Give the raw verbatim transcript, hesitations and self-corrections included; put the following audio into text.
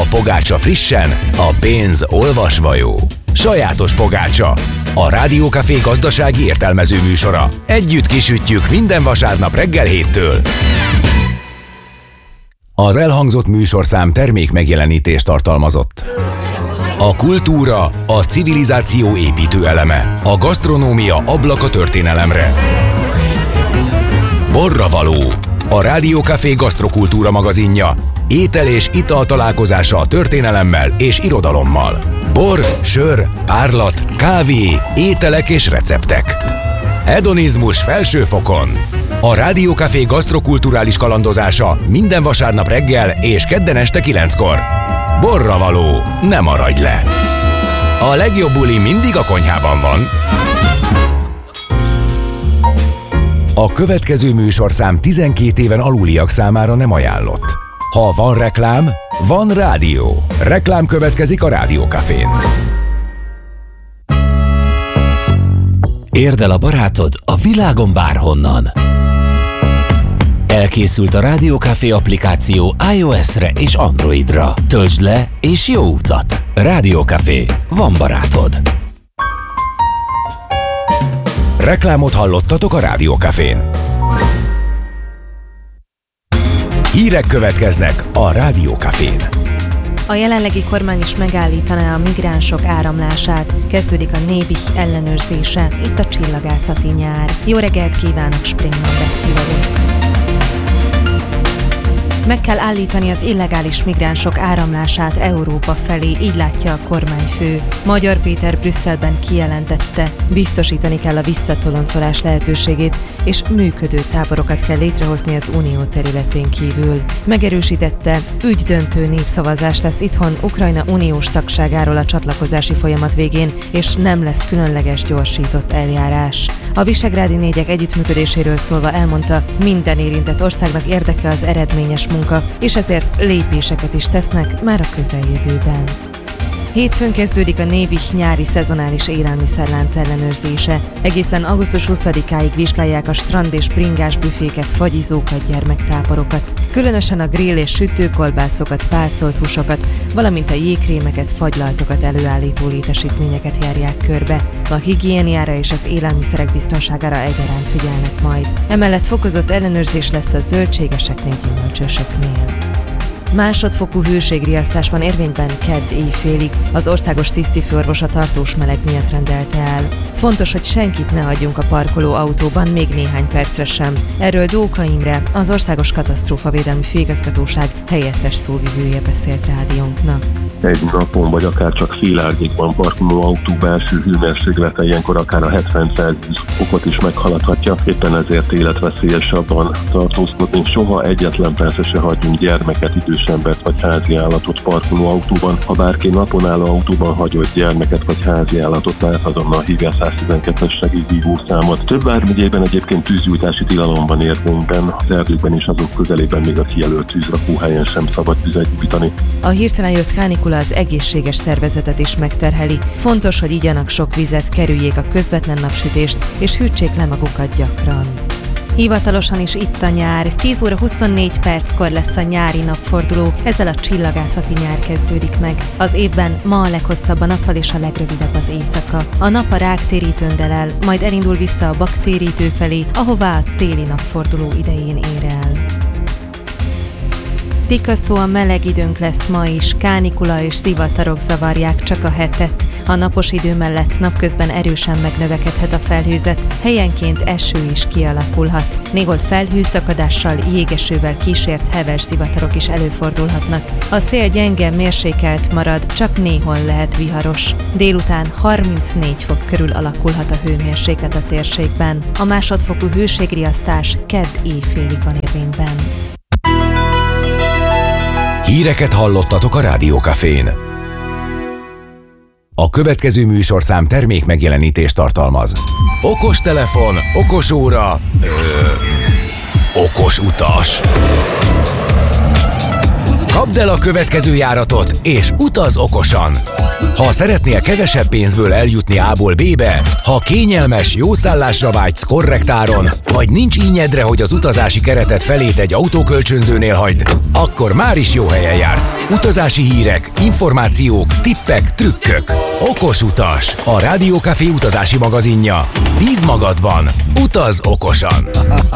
pogácsa frissen, a pénz olvasva jó. Sajátos pogácsa. A Rádiókafé gazdasági értelmező műsora. Együtt kisütjük minden vasárnap reggel héttől. Az elhangzott műsorszám termék megjelenítést tartalmazott. A kultúra, a civilizáció építő eleme. A gasztronómia ablak a történelemre. Borravaló. A Rádiókafé gasztrokultúra magazinja. Étel és ital találkozása a történelemmel és irodalommal. Bor, sör, árlat, kávé, ételek és receptek. Hedonizmus felső fokon. A Rádiókafé gasztrokulturális kalandozása minden vasárnap reggel és kedden este kilenckor. Borravaló, ne maradj le! A legjobb buli mindig a konyhában van. A következő műsorszám tizenkét éven aluliak számára nem ajánlott. Ha van reklám, van rádió. Reklám következik a Rádiókafén. Érd el a barátod a világon bárhonnan. Elkészült a Rádiókafé applikáció iOS-re és Androidra. Töltsd le és jó utat! Rádiókafé. Van barátod. Reklámot hallottatok a Rádiókafén. Hírek következnek a Rádiókafén. A jelenlegi kormány is megállítaná a migránsok áramlását. Kezdődik a Nébih ellenőrzése. Itt a csillagászati nyár. Jó reggelt kívánok, Springman Betty vagyok. Meg kell állítani az illegális migránsok áramlását Európa felé, így látja a kormányfő. Magyar Péter Brüsszelben kijelentette, biztosítani kell a visszatoloncolás lehetőségét, és működő táborokat kell létrehozni az unió területén kívül. Megerősítette, ügydöntő népszavazás lesz itthon Ukrajna uniós tagságáról a csatlakozási folyamat végén, és nem lesz különleges gyorsított eljárás. A visegrádi négyek együttműködéséről szólva elmondta, minden érintett országnak érdeke az eredményes munka, és ezért lépéseket is tesznek már a közeljövőben. Hétfőn kezdődik a Nébih nyári szezonális élelmiszerlánc ellenőrzése. Egészen augusztus huszadikáig vizsgálják a strand és bringás büféket, fagyizókat, gyermektáborokat. Különösen a grill és sütőkolbászokat, pácolt húsokat, valamint a jégkrémeket, fagylaltokat előállító létesítményeket járják körbe. A higiéniára és az élelmiszerek biztonságára egyaránt figyelnek majd. Emellett fokozott ellenőrzés lesz a zöldségeseknél, gyümölcsösöknél. Másodfokú hőségriasztás van érvényben kedd éjfélig. Az országos tisztifőorvos a tartós meleg miatt rendelte el. Fontos, hogy senkit ne hagyjunk a parkoló autóban még néhány percre sem. Erről Dóka Imre, az Országos Katasztrófavédelmi Főigazgatóság helyettes szóvivője beszélt rádiónknak. Egy napon vagy akár csak szélárnyékban parkoló autó belső hőmérséklete ilyenkor akár a hetven Celsius fokot is meghaladhatja. Éppen ezért életveszélyesabban tartózkodni. Soha egyetlen persze se hagyjunk gyermeket, idős embert vagy házi állatot parkoló autóban. Ha bárki napon álló autóban hagyott gyermeket vagy házi állatot lát, azonnal hívja a száztizenkettes segélyhívó számot. Több vármegyében egyébként tűzgyújtási tilalom van érvényben, az erdőkben és azok közelében még a kijelölt tűzrakóhelyen sem szabad tüzet gyújtani. A hirtelen jött kánikula az egészséges szervezetet is megterheli. Fontos, hogy igyanak sok vizet, kerüljék a közvetlen napsütést és hűtsék le magukat gyakran. Hivatalosan is itt a nyár. tíz óra huszonnégy perckor lesz a nyári napforduló, ezzel a csillagászati nyár kezdődik meg. Az évben ma a leghosszabb a nappal és a legrövidebb az éjszaka. A nap a ráktérítőn delel, majd elindul vissza a baktérítő felé, ahová a téli napforduló idején ér el. Tikasztóan meleg időnk lesz ma is, kánikula és zivatarok zavarják csak a hetet. A napos idő mellett napközben erősen megnövekedhet a felhőzet, helyenként eső is kialakulhat. Néhol felhőszakadással, jégesővel kísért heves zivatarok is előfordulhatnak. A szél gyenge, mérsékelt marad, csak néhol lehet viharos. Délután harmincnégy fok körül alakulhat a hőmérséklet a térségben. A másodfokú hőségriasztás kedd éjfélig van érvényben. Híreket hallottatok a Rádiókafén. A következő műsorszám termék megjelenítést tartalmaz. Okos telefon, okos óra, ö, okos utas. Kapd el a következő járatot, és utaz okosan! Ha szeretnél kevesebb pénzből eljutni A-ból B-be, ha kényelmes, jó szállásra vágysz korrekt áron, vagy nincs ínyedre, hogy az utazási keretet felét egy autókölcsönzőnél hagyd, akkor már is jó helyen jársz. Utazási hírek, információk, tippek, trükkök. Okos utas, a Rádió Café utazási magazinja. Bíz magadban, utaz okosan!